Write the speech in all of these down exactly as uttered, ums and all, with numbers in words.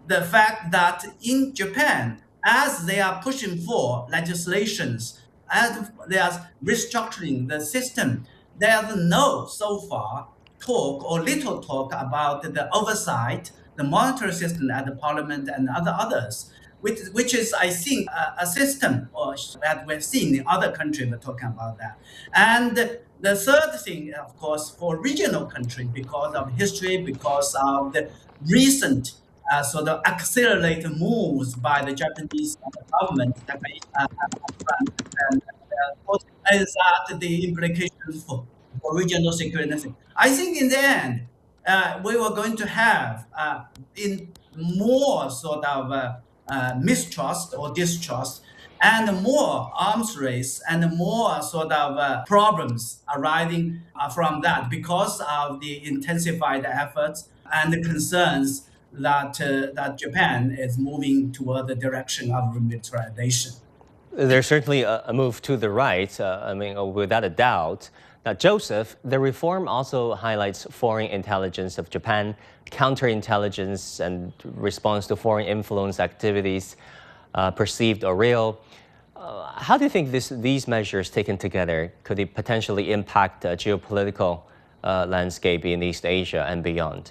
the fact that in Japan, as they are pushing for legislations, as they are restructuring the system, there's no so far talk or little talk about the oversight, the monetary system at the parliament and other others, which, which is, I think, a, a system or that we've seen in other countries we're talking about that. And the third thing, of course, for regional countries, because of history, because of the recent uh, sort of accelerated moves by the Japanese government, Japanese uh, and uh, what is that the implications for, for regional security? I think in the end, uh, we were going to have uh, in more sort of uh, uh, mistrust or distrust and more arms race and more sort of uh, problems arising uh, from that because of the intensified efforts and the concerns that uh, that Japan is moving toward the direction of remilitarization. There's certainly a, a move to the right, uh, I mean, uh, without a doubt. Now, Joseph, the reform also highlights foreign intelligence of Japan, counterintelligence, and response to foreign influence activities, uh, perceived or real. Uh, how do you think this, these measures taken together could it potentially impact the geopolitical uh, landscape in East Asia and beyond?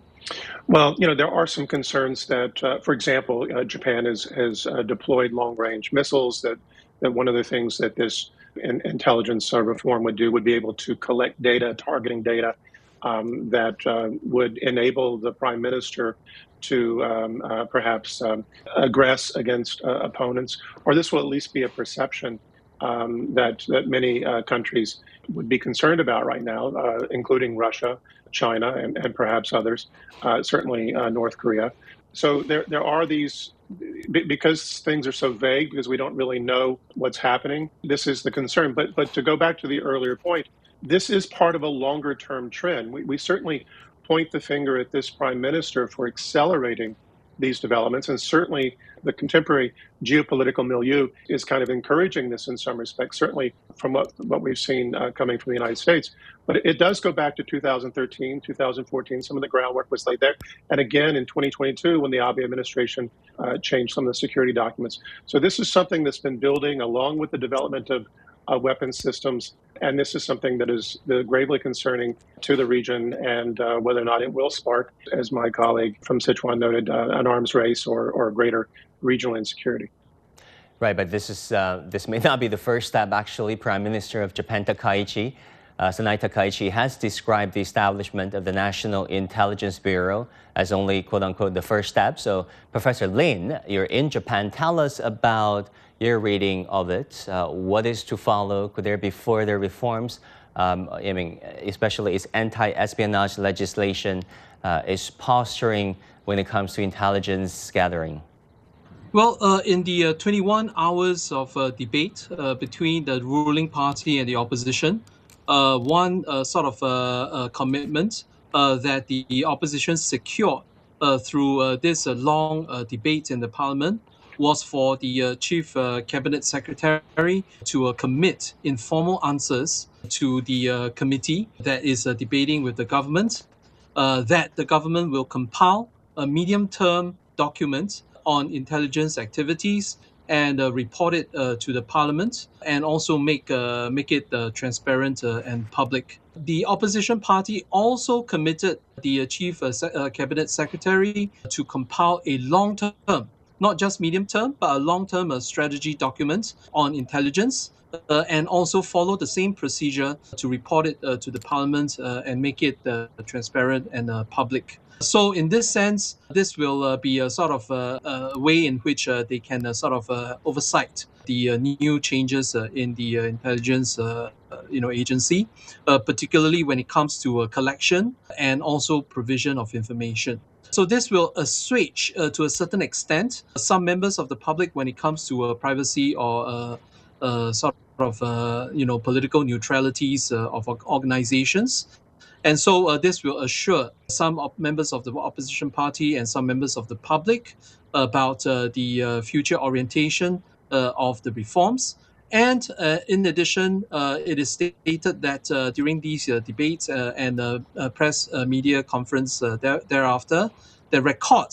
Well, you know, there are some concerns that, uh, for example, uh, Japan has, has uh, deployed long-range missiles. That, that one of the things that this in, intelligence uh, reform would do would be able to collect data, targeting data, um, that uh, would enable the prime minister to um, uh, perhaps um, aggress against uh, opponents, or this will at least be a perception um, that that many uh, countries would be concerned about right now, uh, including Russia, China, and, and perhaps others, uh, certainly uh, North Korea. So there, there are these, because things are so vague, because we don't really know what's happening, this is the concern. But, but to go back to the earlier point, this is part of a longer term trend. We, we certainly point the finger at this prime minister for accelerating these developments, and certainly the contemporary geopolitical milieu is kind of encouraging this in some respects, certainly from what, what we've seen uh, coming from the United States. But it does go back to two thousand thirteen, two thousand fourteen. Some of the groundwork was laid there. And again, in twenty twenty-two, when the Abe administration uh, changed some of the security documents. So this is something that's been building along with the development of uh, weapons systems. And this is something that is uh, gravely concerning to the region, and uh, whether or not it will spark, as my colleague from Sichuan noted, uh, an arms race or, or greater regional insecurity. Right, but this is uh, this may not be the first step. Actually, Prime Minister of Japan Takaichi, uh, Sanai Takaichi, has described the establishment of the National Intelligence Bureau as only "quote unquote" the first step. So, Professor Lin, you're in Japan. Tell us about your reading of it. Uh, what is to follow? Could there be further reforms? Um, I mean, especially its anti-espionage legislation uh, is posturing when it comes to intelligence gathering. Well, uh, in the uh, twenty-one hours of uh, debate uh, between the ruling party and the opposition, uh, one uh, sort of uh, uh, commitment uh, that the opposition secured uh, through uh, this uh, long uh, debate in the parliament was for the uh, chief uh, cabinet secretary to uh, commit informal answers to the uh, committee that is uh, debating with the government, uh, that the government will compile a medium-term document on intelligence activities and uh, report it uh, to the parliament, and also make uh, make it uh, transparent uh, and public. The opposition party also committed the uh, chief uh, se- uh, cabinet secretary to compile a long-term, not just medium-term, but a long-term uh, strategy document on intelligence, uh, and also follow the same procedure to report it uh, to the parliament uh, and make it uh, transparent and uh, public. So in this sense, this will uh, be a sort of uh, a way in which uh, they can uh, sort of uh, oversight the uh, new changes uh, in the uh, intelligence uh, uh, you know, agency, uh, particularly when it comes to uh, collection and also provision of information. So this will assuage uh, to a certain extent some members of the public when it comes to uh, privacy or uh, uh, sort of uh, you know, political neutralities uh, of organizations. And so uh, this will assure some of members of the opposition party and some members of the public about uh, the uh, future orientation uh, of the reforms. And uh, in addition, uh, it is stated that uh, during these uh, debates uh, and uh, uh, press uh, media conference uh, there, thereafter, the records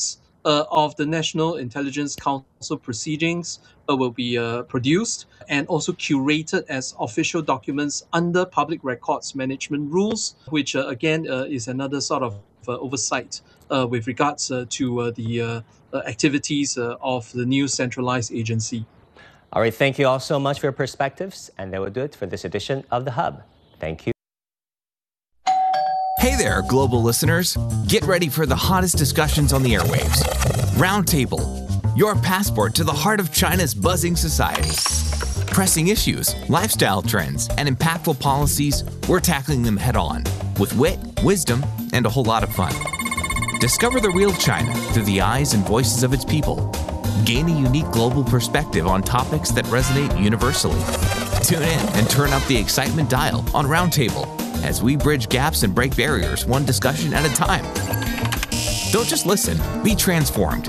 uh, of the National Intelligence Council proceedings uh, will be uh, produced and also curated as official documents under public records management rules, which uh, again uh, is another sort of uh, oversight uh, with regards uh, to uh, the uh, uh, activities uh, of the new centralized agency. All right, thank you all so much for your perspectives, and that will do it for this edition of The Hub. Thank you. Hey there, global listeners. Get ready for the hottest discussions on the airwaves. Roundtable, your passport to the heart of China's buzzing society. Pressing issues, lifestyle trends, and impactful policies, we're tackling them head on with wit, wisdom, and a whole lot of fun. Discover the real China through the eyes and voices of its people. Gain a unique global perspective on topics that resonate universally. Tune in and turn up the excitement dial on Roundtable as we bridge gaps and break barriers one discussion at a time. Don't just listen, be transformed.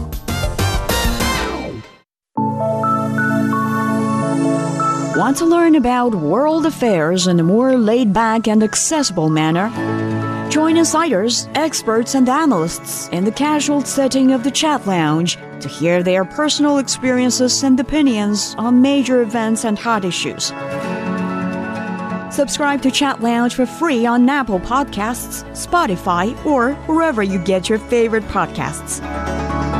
Want to learn about world affairs in a more laid-back and accessible manner? Join insiders, experts, and analysts in the casual setting of the Chat Lounge to hear their personal experiences and opinions on major events and hot issues. Subscribe to Chat Lounge for free on Apple Podcasts, Spotify, or wherever you get your favorite podcasts.